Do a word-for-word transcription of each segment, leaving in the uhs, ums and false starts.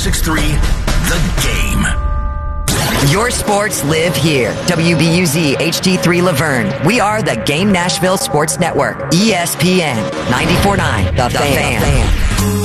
six three, The Game. Your sports live here. W B U Z H D three Laverne. We are the Game Nashville Sports Network. E S P N ninety-four point nine. The, the Fan. Fan.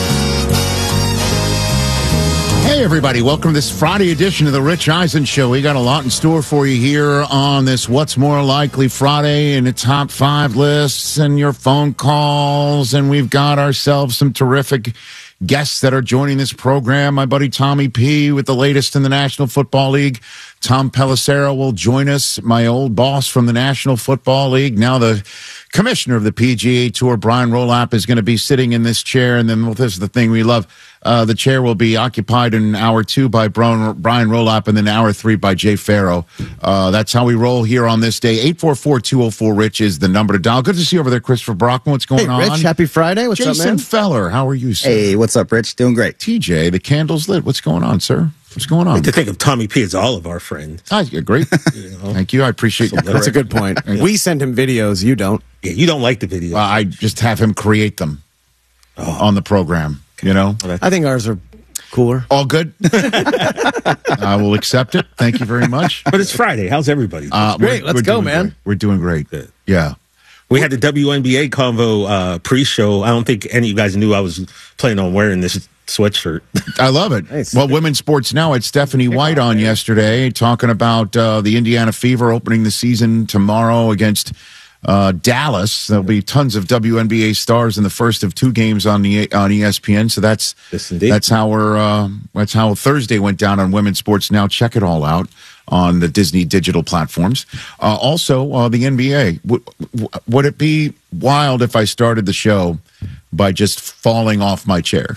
Hey, everybody. Welcome to this Friday edition of the Rich Eisen Show. We got a lot in store for you here on this What's More Likely Friday and the top five lists and your phone calls. And we've got ourselves some terrific guests that are joining this program. My buddy Tommy P with the latest in the National Football League. Tom Pelissero will join us, my old boss from the National Football League. Now the commissioner of the P G A Tour, Brian Rolapp, is going to be sitting in this chair. And then, well, this is the thing we love. Uh, the chair will be occupied in hour two by Brian, Brian Rolapp and then hour three by Jay Farrow. Uh, that's how we roll here on this day. eight four four, two oh four, RICH is the number to dial. Good to see you over there, Christopher Brockman. What's going hey, on? Rich, happy Friday. What's Jason up, man? Feller, how are you, sir? Hey, what's up, Rich? Doing great. T J, the candle's lit. What's going on, sir? What's going on? I like to think of Tommy P as all of our friends. Ah, yeah, great. You know? Thank you. I appreciate that. That's a good point. We send him videos. You don't. Yeah, you don't like the videos. Uh, I just have him create them oh. on the program, you know? Well, I think ours are cooler. All good. I will accept it. Thank you very much. But it's Friday. How's everybody? Uh, great. Let's go, man. Great. We're doing great. Good. Yeah. We had the W N B A Convo uh, pre-show. I don't think any of you guys knew I was planning on wearing this sweatshirt. I love it. Nice. Well, Women's Sports Now had Stephanie White on yesterday talking about uh, the Indiana Fever opening the season tomorrow against uh, Dallas. There'll be tons of W N B A stars in the first of two games on the on E S P N. So that's yes, indeed. that's how we're uh, that's how Thursday went down on Women's Sports Now. Check it all out on the Disney digital platforms. Uh, also, uh, the N B A. W- w- would it be wild if I started the show by just falling off my chair?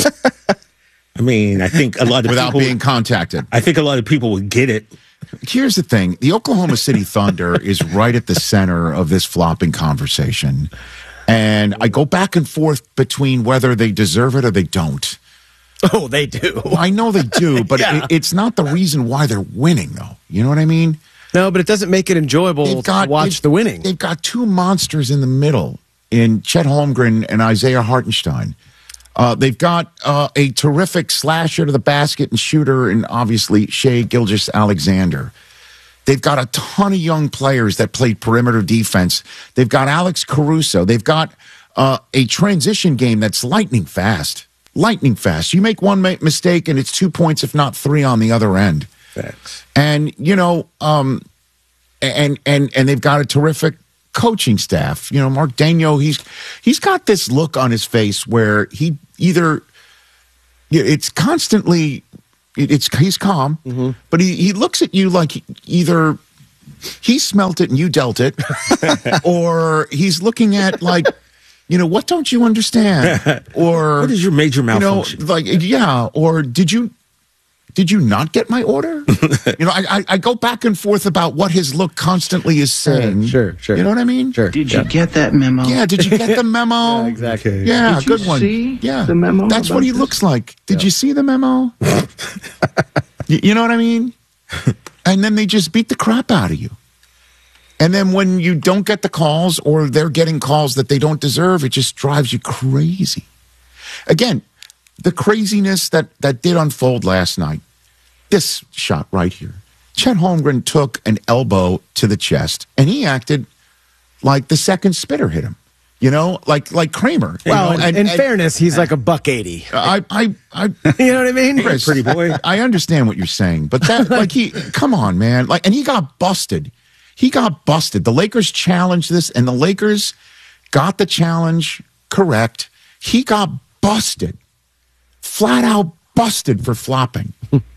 I mean, I think a lot of without people, being contacted. I think a lot of people would get it. Here's the thing. The Oklahoma City Thunder is right at the center of this flopping conversation. And I go back and forth between whether they deserve it or they don't. Oh, they do. Well, I know they do, but yeah. it, it's not the reason why they're winning, though. You know what I mean? No, but it doesn't make it enjoyable got, to watch the winning. They've got two monsters in the middle in Chet Holmgren and Isaiah Hartenstein. Uh, they've got uh, a terrific slasher to the basket and shooter, and obviously Shai Gilgeous-Alexander. They've got a ton of young players that play perimeter defense. They've got Alex Caruso. They've got uh, a transition game that's lightning fast. Lightning fast. You make one ma- mistake, and it's two points, if not three, on the other end. Facts. And, you know, um, and and and they've got a terrific coaching staff. You know, Mark Daigneault, he's he's got this look on his face where he either it's constantly it's he's calm, mm-hmm. but he, he looks at you like either he smelt it and you dealt it, or he's looking at like, you know, what don't you understand? Or what is your major malfunction? You know, like yeah, or did you Did you not get my order? you know, I, I I go back and forth about what his look constantly is saying. Sure, sure. You know what I mean? Sure. Did yeah. you get that memo? Yeah, did you get the memo? yeah, exactly. Yeah, did good you one. See yeah, the memo. That's what he this? looks like. Did yeah. you see the memo? you, you know what I mean? And then they just beat the crap out of you. And then when you don't get the calls or they're getting calls that they don't deserve, it just drives you crazy. Again, the craziness that, that did unfold last night. This shot right here. Chet Holmgren took an elbow to the chest, and he acted like the second spitter hit him. You know, like like Kramer. Well, you know? and, and, in and, fairness, he's like a buck eighty. I, I, I, you know what I mean? Chris, pretty boy. I understand what you're saying, but that, like, he, come on, man, like, and he got busted. He got busted. The Lakers challenged this, and the Lakers got the challenge correct. He got busted, flat out busted for flopping.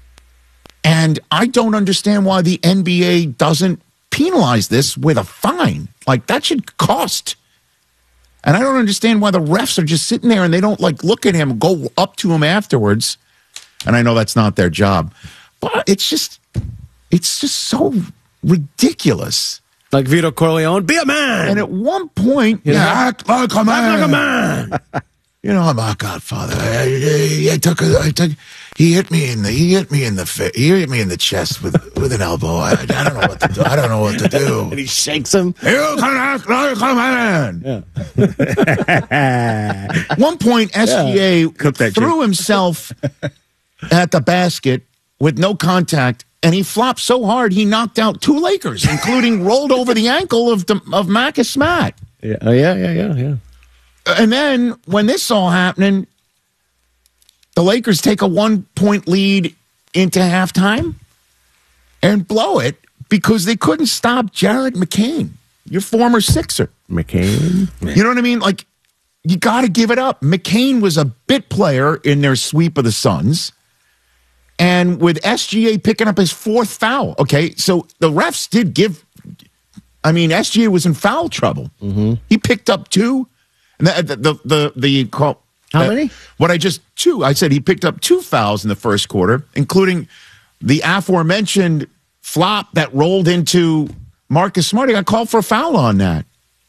And I don't understand why the N B A doesn't penalize this with a fine. Like, that should cost. And I don't understand why the refs are just sitting there and they don't, like, look at him, go up to him afterwards. And I know that's not their job. But it's just, it's just so ridiculous. Like Vito Corleone, be a man. And at one point, you know, yeah, act like a man. Act like a man. You know, I'm a godfather. I, I, I took, a, I took, he hit me in the, he hit me in the, fa- he hit me in the chest with, with an elbow. I, I don't know what to do. I don't know what to do. And he shakes him. You can act like a man. Yeah. One point, S G A Cook that threw joke. himself at the basket with no contact, and he flopped so hard he knocked out two Lakers, including rolled over the ankle of the, of Marcus Smart. Yeah, oh, yeah, yeah, yeah, yeah. And then when this is all happening, the Lakers take a one-point lead into halftime and blow it because they couldn't stop Jared McCain, your former Sixer. McCain? You know what I mean? Like, you got to give it up. McCain was a bit player in their sweep of the Suns. And with S G A picking up his fourth foul, okay, so the refs did give, I mean, S G A was in foul trouble. Mm-hmm. He picked up two. And the, the, the, the, the call, How uh, many? What I just, two. I said he picked up two fouls in the first quarter, including the aforementioned flop that rolled into Marcus Smart. He got called for a foul on that.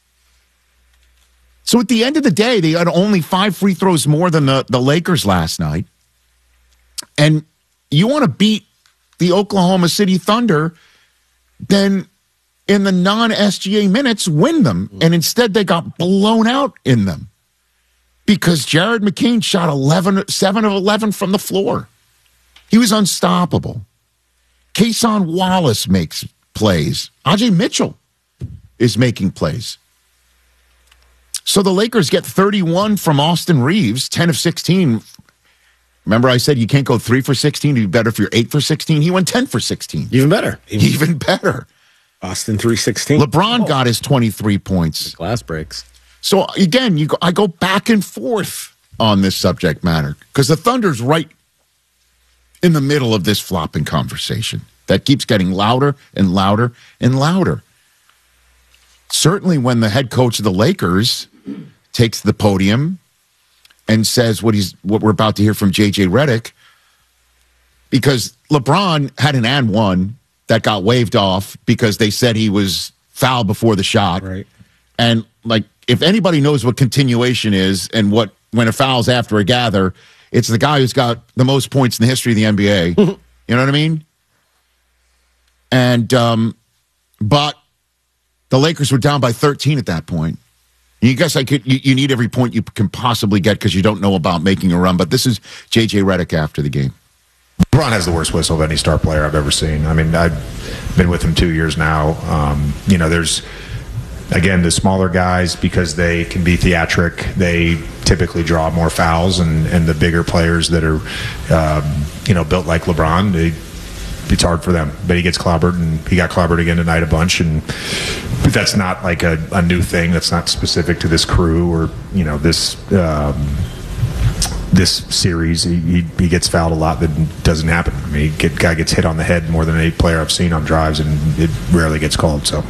So at the end of the day, they had only five free throws more than the, the Lakers last night. And you want to beat the Oklahoma City Thunder, then in the non-S G A minutes, win them. And instead, they got blown out in them because Jared McCain shot eleven, seven of eleven from the floor. He was unstoppable. Kason Wallace makes plays. Ajay Mitchell is making plays. So the Lakers get thirty-one from Austin Reeves, ten of sixteen. Remember I said you can't go three for sixteen. It'd be better if you're eight for sixteen. He went ten for sixteen. Even better. Even better. Austin three sixteen. LeBron oh. got his twenty-three points. Glass breaks. So again, you go, I go back and forth on this subject matter because the Thunder's right in the middle of this flopping conversation that keeps getting louder and louder and louder. Certainly when the head coach of the Lakers takes the podium and says what he's what we're about to hear from J J Redick, because LeBron had an and one that got waved off because they said he was fouled before the shot. Right. And like, if anybody knows what continuation is and what when a foul's after a gather, it's the guy who's got the most points in the history of the N B A. You know what I mean? And um, but the Lakers were down by thirteen at that point. You guess I could. You, you need every point you can possibly get because you don't know about making a run. But this is J J Redick after the game. LeBron has the worst whistle of any star player I've ever seen. I mean, I've been with him two years now. Um, you know, there's, again, the smaller guys, because they can be theatric, they typically draw more fouls, and, and the bigger players that are, um, you know, built like LeBron, they, it's hard for them. But he gets clobbered, and he got clobbered again tonight a bunch, and that's not like a, a new thing. That's not specific to this crew or, you know, this um, this series. He, he he gets fouled a lot that doesn't happen. I mean, he get, guy gets hit on the head more than any player I've seen on drives, and it rarely gets called. So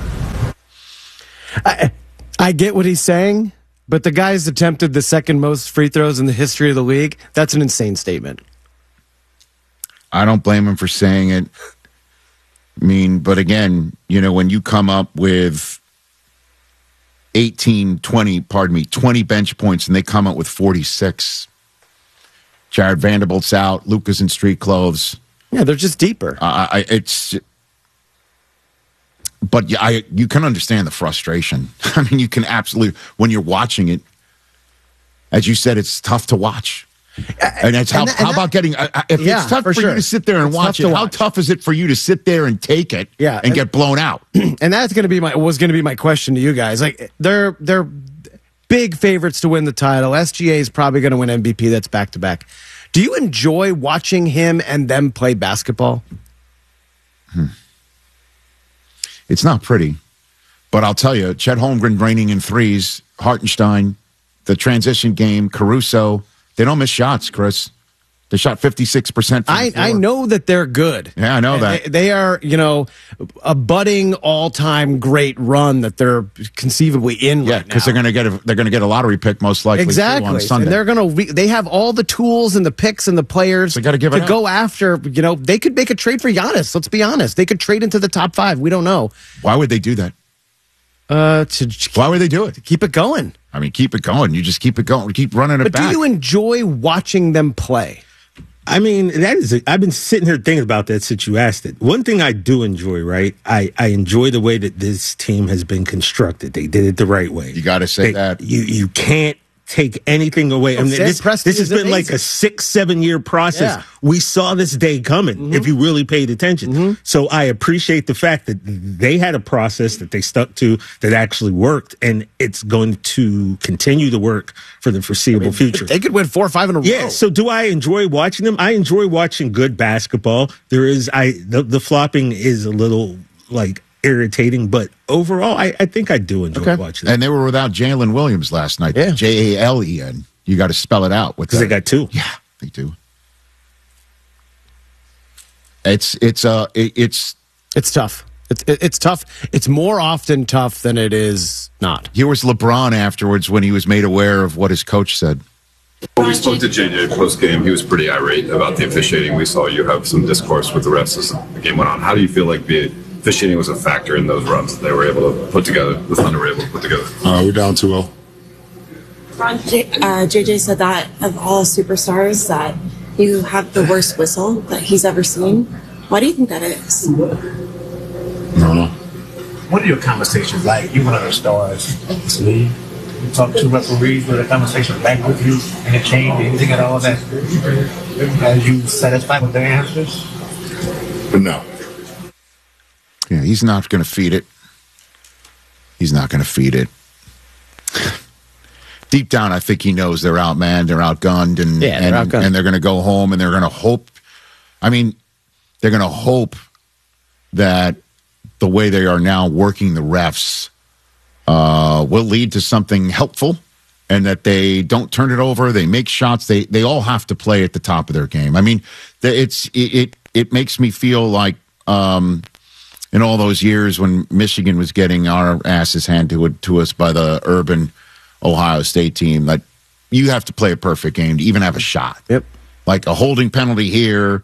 I, I get what he's saying, but the guy's attempted the second most free throws in the history of the league. That's an insane statement. I don't blame him for saying it. I mean, but again, you know, when you come up with eighteen, twenty, pardon me, twenty bench points and they come up with forty-six, Jared Vanderbilt's out, Luka's in street clothes. Yeah, they're just deeper. Uh, I, it's, but I, you can understand the frustration. I mean, you can absolutely, when you're watching it, as you said, it's tough to watch. And that's how. And that, and how about getting? Uh, if yeah, it's tough for, for you sure. to sit there and it's watch it, to how watch. tough is it for you to sit there and take it? Yeah, and, and get blown out? And that's going to be my was going to be my question to you guys. Like they're they're big favorites to win the title. S G A is probably going to win M V P. That's back to back. Do you enjoy watching him and them play basketball? Hmm. It's not pretty, but I'll tell you, Chet Holmgren draining in threes, Hartenstein, the transition game, Caruso. They don't miss shots, Chris. They shot fifty-six percent. I, I know that they're good. Yeah, I know and that. They, they are, you know, a budding all-time great run that they're conceivably in yeah, right now. because they're going to get a they're going to get a lottery pick most likely exactly on Sunday. And they're going to re- they have all the tools and the picks and the players they gotta give it to out. go after. You know, they could make a trade for Giannis. Let's be honest. They could trade into the top five. We don't know. Why would they do that? Uh, to Why would they do it? keep it going. I mean, keep it going. You just keep it going. Keep running it But back. do you enjoy watching them play? I mean, that is. A, I've been sitting here thinking about that since you asked it. One thing I do enjoy, right? I, I enjoy the way that this team has been constructed. They did it the right way. You got to say They- that. You you can't take anything away. I mean, Sam this, Presti this has is been like amazing. a six, seven year process. Yeah. We saw this day coming Mm-hmm. if you really paid attention. Mm-hmm. So I appreciate the fact that they had a process that they stuck to that actually worked, and it's going to continue to work for the foreseeable future. They could win four or five in a Yeah. row. So do I enjoy watching them? I enjoy watching good basketball. There is, I, the, the flopping is a little like irritating, but overall, I, I think I do enjoy Okay. watching them. And they were without Jalen Williams last night. Yeah. J A L E N. You got to spell it out with Because that. they got two. Yeah, they do. It's it's uh it, it's It's tough. It's it, it's tough. It's more often tough than it is not. here was LeBron afterwards when he was made aware of what his coach said. When we spoke to J J post game, he was pretty irate about the officiating. We saw you have some discourse with the refs as the game went on. How do you feel like the officiating was a factor in those runs that they were able to put together, the Thunder were able to put together? Uh, we're down two oh. Ron, J, uh, J J said that of all superstars that you have the worst whistle that he's ever seen. Why do you think that is? I don't know. What are your conversations like? You one of the stars of this league. You talk to referees with a conversation back with you, and it changed anything at all that are you satisfied with their answers? But no. Yeah, he's not going to feed it. He's not going to feed it. Deep down, I think he knows they're outmanned, they're outgunned, and Yeah, they're and, outgunned. and they're going to go home and they're going to hope. I mean, they're going to hope that the way they are now working the refs uh, will lead to something helpful, and that they don't turn it over. They make shots. They they all have to play at the top of their game. I mean, the- it's it it, it makes me feel like. Um, in all those years when Michigan was getting our asses handed to, it, to us by the urban Ohio State team, that you have to play a perfect game to even have a shot. Yep. Like a holding penalty here,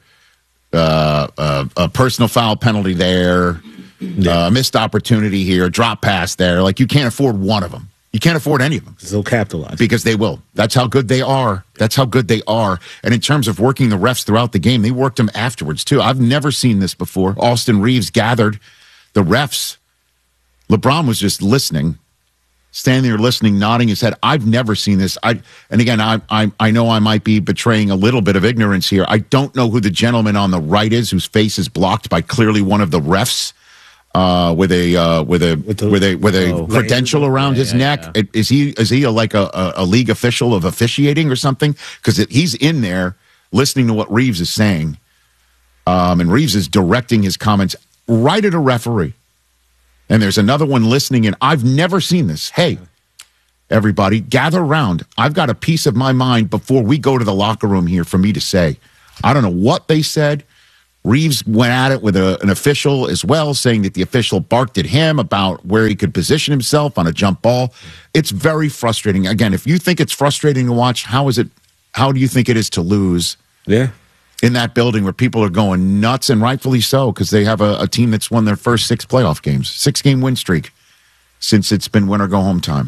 uh, uh, a personal foul penalty there, uh, missed opportunity here, drop pass there. Like you can't afford one of them. You can't afford any of them. They'll capitalize. Because they will. That's how good they are. That's how good they are. And in terms of working the refs throughout the game, they worked them afterwards, too. I've never seen this before. Austin Reeves gathered the refs. LeBron was just listening, standing there listening, nodding his head. I've never seen this. I And again, I, I, I know I might be betraying a little bit of ignorance here. I don't know who the gentleman on the right is whose face is blocked by clearly one of the refs. Uh, with a uh, with a With the- with a with a oh. credential around Yeah, his yeah, neck. yeah. It- Is he is he a, like a, a, a league official of officiating or something? Because he's in there listening to what Reeves is saying, um, and Reeves is directing his comments right at a referee. And there's another one listening, and I've never seen this. Hey, everybody, gather around. I've got a piece of my mind before we go to the locker room here for me to say. I don't know what they said. Reeves went at it with a, an official as well, saying that the official barked at him about where he could position himself on a jump ball. It's very frustrating. Again, if you think it's frustrating to watch, how is it? How do you think it is to lose Yeah. in that building where people are going nuts, and rightfully so, because they have a, a team that's won their first six playoff games, six game win streak since it's been win or go home time.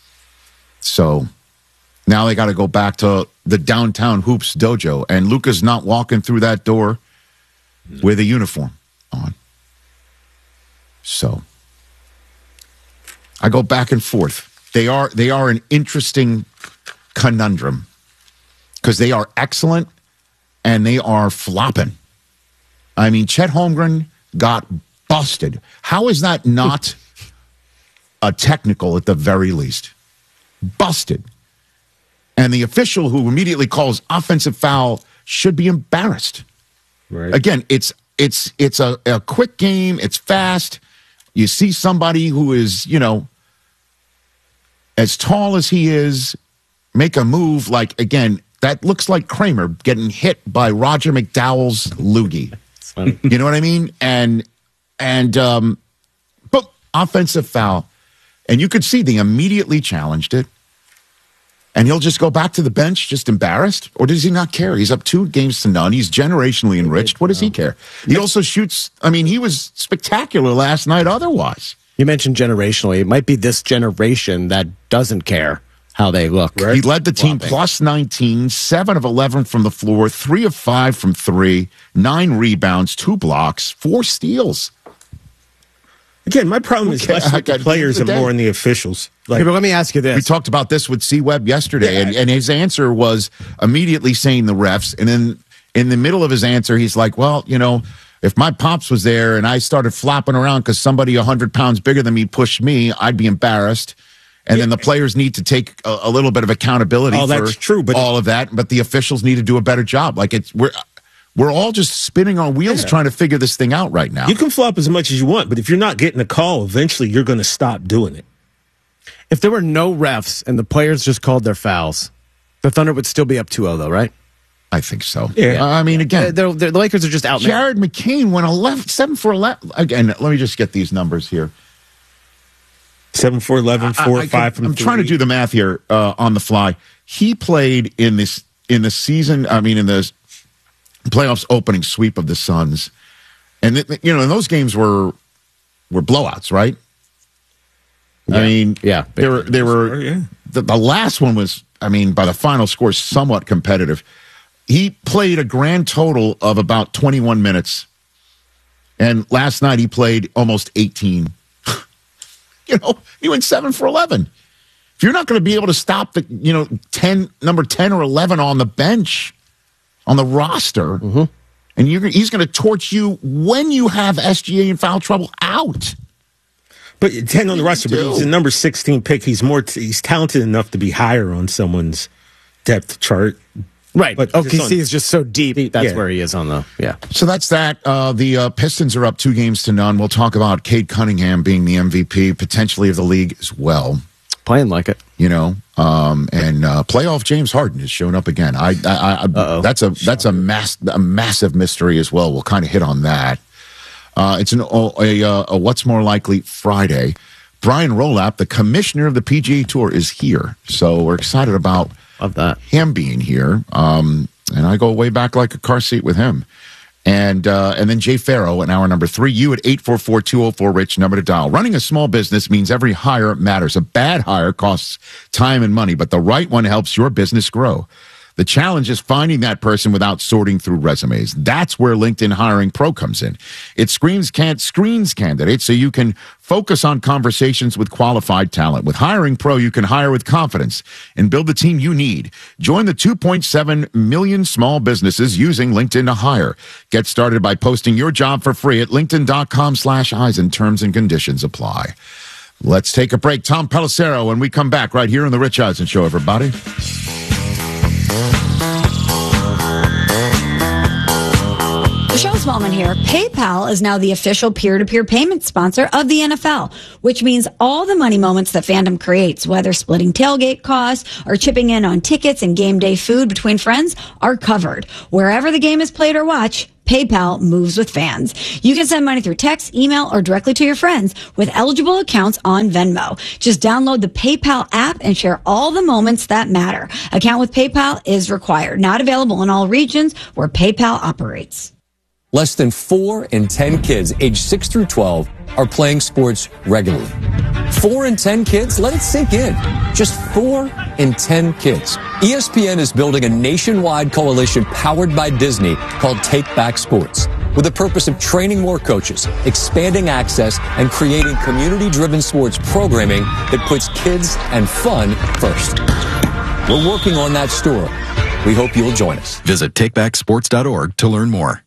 So now they got to go back to the downtown hoops dojo, and Luka's not walking through that door with a uniform on. So I go back and forth. They are they are an interesting conundrum because they are excellent and they are flopping. I mean, Chet Holmgren got busted. How is that not a technical at the very least? Busted. And the official who immediately calls offensive foul should be embarrassed. Right. Again, it's it's it's a, a quick game. It's fast. You see somebody who is, you know, as tall as he is, make a move like, again, that looks like Kramer getting hit by Roger McDowell's loogie. You know what I mean? And and um, but offensive foul, and you could see they immediately challenged it. And he'll just go back to the bench, just embarrassed? Or does he not care? He's up two games to none. He's generationally enriched. What does he care? He also shoots. I mean, he was spectacular last night otherwise. You mentioned generationally. It might be this generation that doesn't care how they look. He led the team Flopping. plus nineteen, seven of eleven from the floor, three of five from three, nine rebounds, two blocks, four steals. Again, my problem is Okay, less with I- the players the and day. more in the officials. Like, Okay, but let me ask you this. We talked about this with C-Webb yesterday, Yeah. and, and his answer was immediately saying the refs. And then in the middle of his answer, he's like, well, you know, if my pops was there and I started flopping around because somebody one hundred pounds bigger than me pushed me, I'd be embarrassed. And then the players need to take a, a little bit of accountability Oh, for that's true, but- all of that. But the officials need to do a better job. Like it's we're we're all just spinning on wheels Yeah. trying to figure this thing out right now. you can flop as much as you want, but if you're not getting a call, eventually you're going to stop doing it. If there were no refs and the players just called their fouls, the Thunder would still be up two oh, though, right? I think so. Yeah. I mean, again, Uh, they're- they're- the Lakers are just out. Jared McCain went eleven, seven for eleven. Again, let me just get these numbers here. Seven for eleven, four I- I five can- from I'm trying to three. do the math here uh, on the fly. He played in this in the season. I mean, in the playoffs opening sweep of the Suns, and th- you know, and those games were were blowouts, right? I mean, Yeah. they were they were. Yeah. The, the last one was, I mean, by the final score, somewhat competitive. He played a grand total of about twenty-one minutes, and last night he played almost eighteen. You know, he went seven for eleven. If you're not going to be able to stop the, you know, ten, number ten or eleven on the bench, on the roster, and you're, he's going to torch you when you have S G A in foul trouble out. But ten on the roster, but do? he's a number sixteen pick. He's more. T- he's talented enough to be higher on someone's depth chart. Right. But But just O K C on- is just so deep. Deep, That's yeah. where he is on the. Yeah. So that's that. Uh, the uh, Pistons are up two games to none. We'll talk about Cade Cunningham being the M V P, potentially of the league as well. Playing like it. You know, um, and uh, playoff James Harden has shown up again. I, I, I that's a that's a mass a massive mystery as well. We'll kind of hit on that. Uh, it's an a, a, a what's more likely Friday. Brian Rolap, the commissioner of the P G A Tour, is here, so we're excited about Love that. him being here. Um, and I go way back like a car seat with him. And uh, and then Jay Farrow in hour number three. You at eight four four, two oh four, RICH, number to dial. Running a small business means every hire matters. A bad hire costs time and money, but the right one helps your business grow. The challenge is finding that person without sorting through resumes. That's where LinkedIn Hiring Pro comes in. It screens can't screens candidates so you can focus on conversations with qualified talent. With Hiring Pro, you can hire with confidence and build the team you need. Join the two point seven million small businesses using LinkedIn to hire. Get started by posting your job for free at linkedin.com slash Eisen. Terms and conditions apply. Let's take a break. Tom Pelissero, when we come back right here on the Rich Eisen Show, everybody. Michelle Smallman here. PayPal is now the official peer-to-peer payment sponsor of the N F L, which means all the money moments that fandom creates, whether splitting tailgate costs or chipping in on tickets and game day food between friends, are covered. Wherever the game is played or watched, PayPal moves with fans. You can send money through text, email, or directly to your friends with eligible accounts on Venmo. Just download the PayPal app and share all the moments that matter. Account with PayPal is required. Not available in all regions where PayPal operates. Less than four in ten kids aged six through twelve are playing sports regularly. Four in ten kids? Let it sink in. Just four in ten kids. E S P N is building a nationwide coalition powered by Disney called Take Back Sports, with the purpose of training more coaches, expanding access, and creating community-driven sports programming that puts kids and fun first. We're working on that story. We hope you'll join us. Visit take back sports dot org to learn more.